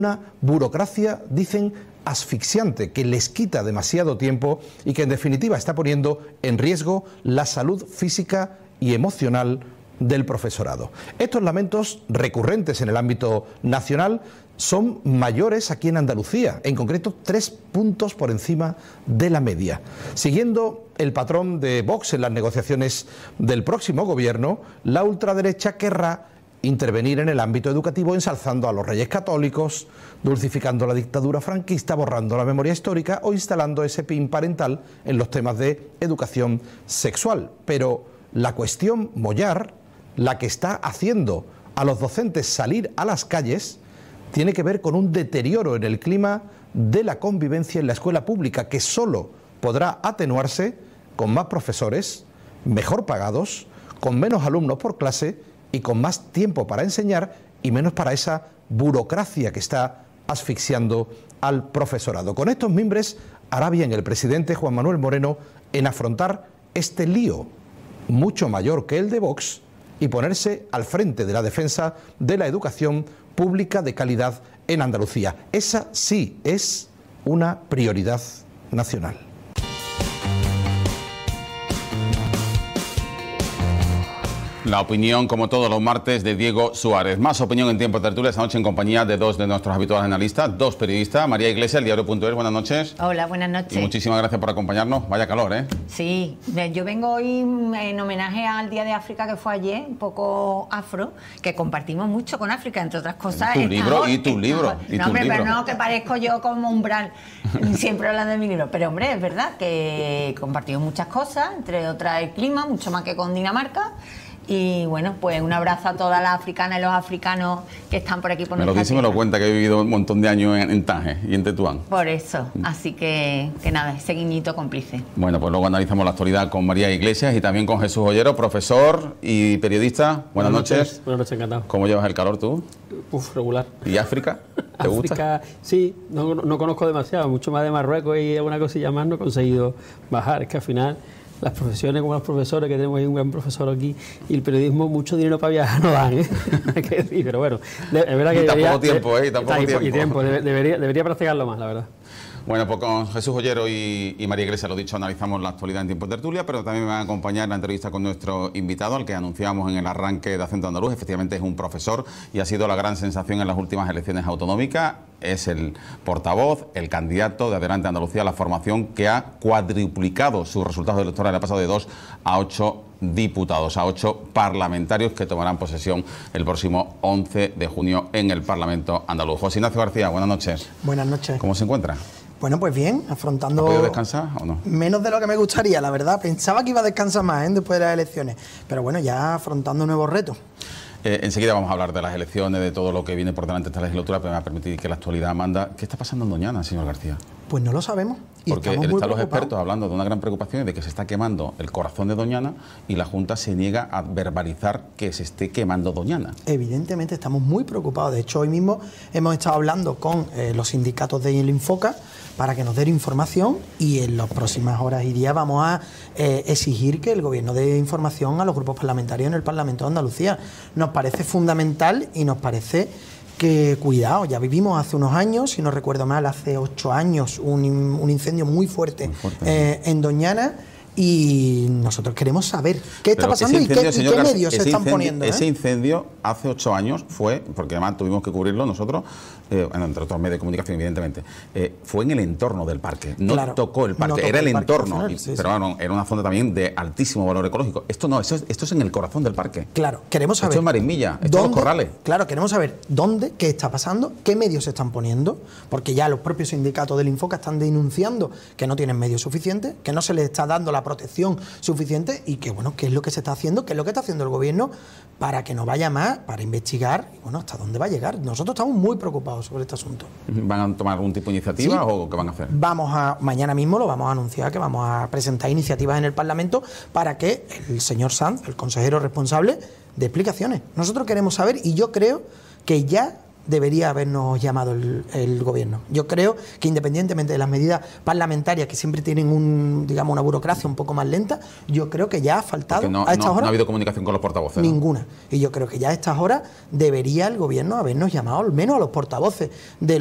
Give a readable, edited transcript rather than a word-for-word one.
Una burocracia, dicen, asfixiante, que les quita demasiado tiempo y que en definitiva está poniendo en riesgo la salud física y emocional del profesorado. Estos lamentos recurrentes en el ámbito nacional son mayores aquí en Andalucía, en concreto 3 puntos por encima de la media. Siguiendo el patrón de Vox en las negociaciones del próximo gobierno, la ultraderecha querrá intervenir en el ámbito educativo ensalzando a los reyes católicos, dulcificando la dictadura franquista, borrando la memoria histórica o instalando ese PIN parental en los temas de educación sexual. Pero la cuestión mollar, la que está haciendo a los docentes salir a las calles, tiene que ver con un deterioro en el clima de la convivencia en la escuela pública, que solo podrá atenuarse con más profesores, mejor pagados, con menos alumnos por clase y con más tiempo para enseñar y menos para esa burocracia que está asfixiando al profesorado. Con estos mimbres hará bien el presidente Juan Manuel Moreno en afrontar este lío mucho mayor que el de Vox y ponerse al frente de la defensa de la educación pública de calidad en Andalucía. Esa sí es una prioridad nacional. La opinión, como todos los martes, de Diego Suárez. Más opinión en Tiempo de Tertulia esta noche en compañía de dos de nuestros habituales analistas, dos periodistas. María Iglesias, el diario.es, buenas noches. Hola, buenas noches. Y muchísimas gracias por acompañarnos. Vaya calor, ¿eh? Sí, yo vengo hoy en homenaje al Día de África que fue ayer, un poco afro, que compartimos mucho con África, entre otras cosas. Tu libro. No, hombre, pero no, que parezco yo como umbral, siempre hablando de mi libro. Pero, hombre, es verdad que compartimos muchas cosas, entre otras el clima, mucho más que con Dinamarca. Y bueno, pues un abrazo a todas las africanas y los africanos que están por aquí por nuestra tierra. Me lo cuenta, que he vivido un montón de años en Tánger y en Tetuán. Por eso, así que nada, ese guiñito cómplice. Bueno, pues luego analizamos la actualidad con María Iglesias y también con Jesús Ollero, profesor y periodista. Buenas noches. Buenas noches, encantado. ¿Cómo llevas el calor tú? Regular. ¿Y África? ¿Te gusta? África, sí, no conozco demasiado, mucho más de Marruecos y alguna cosilla más no he conseguido bajar. Es que al final las profesiones como los profesores, que tenemos ahí un gran profesor aquí, y el periodismo, mucho dinero para viajar no dan, ¿eh? Hay que decir, pero bueno, es verdad que debería practicarlo más, la verdad. Bueno, pues con Jesús Ollero y María Iglesias, lo dicho, analizamos la actualidad en Tiempo de Tertulia, pero también me van a acompañar en la entrevista con nuestro invitado, al que anunciamos en el arranque de Acento Andaluz. Efectivamente es un profesor y ha sido la gran sensación en las últimas elecciones autonómicas. Es el portavoz, el candidato de Adelante Andalucía, la formación que ha cuadruplicado sus resultados electorales, ha pasado de 2 a 8 diputados, a 8 parlamentarios que tomarán posesión el próximo 11 de junio en el Parlamento andaluz. José Ignacio García, buenas noches. Buenas noches. ¿Cómo se encuentra? Bueno, pues bien, afrontando... ¿Ha podido descansar o no? Menos de lo que me gustaría, la verdad. Pensaba que iba a descansar más después de las elecciones. Pero bueno, ya afrontando nuevos retos. Enseguida vamos a hablar de las elecciones, de todo lo que viene por delante de esta legislatura, pero me va a permitir que la actualidad manda. ¿Qué está pasando en Doñana, señor García? Pues no lo sabemos. Y porque están los expertos hablando de una gran preocupación y de que se está quemando el corazón de Doñana y la Junta se niega a verbalizar que se esté quemando Doñana. Evidentemente estamos muy preocupados. De hecho, hoy mismo hemos estado hablando con los sindicatos de Infoca para que nos den información y en las próximas horas y días vamos a exigir que el Gobierno dé información a los grupos parlamentarios en el Parlamento de Andalucía. Nos parece fundamental y nos parece que, cuidado, ya vivimos hace unos años, si no recuerdo mal, hace 8 años, un incendio muy fuerte en Doñana. Y nosotros queremos saber qué está pasando y qué medios se están poniendo. Ese incendio hace 8 años fue, porque además tuvimos que cubrirlo nosotros, entre otros medios de comunicación, evidentemente, fue en el entorno del parque, no tocó el parque, era el entorno, pero bueno, era una zona también de altísimo valor ecológico. Esto no, esto es en el corazón del parque. Claro, queremos saber. Esto es Marismilla, esto es Los Corrales. Claro, queremos saber dónde, qué está pasando, qué medios se están poniendo, porque ya los propios sindicatos del Infoca están denunciando que no tienen medios suficientes, que no se les está dando la protección suficiente y que, bueno, qué es lo que se está haciendo, qué es lo que está haciendo el Gobierno para que no vaya más, para investigar, y bueno, hasta dónde va a llegar. Nosotros estamos muy preocupados sobre este asunto. ¿Van a tomar algún tipo de iniciativa o qué van a hacer? Mañana mismo lo vamos a anunciar, que vamos a presentar iniciativas en el Parlamento para que el señor Sanz, el consejero responsable, dé explicaciones. Nosotros queremos saber, y yo creo que ya debería habernos llamado el gobierno. Yo creo que independientemente de las medidas parlamentarias que siempre tienen digamos una burocracia un poco más lenta, yo creo que ya ha faltado a estas horas. No ha habido comunicación con los portavoces. Ninguna. ¿No? Y yo creo que ya a estas horas debería el gobierno habernos llamado al menos a los portavoces de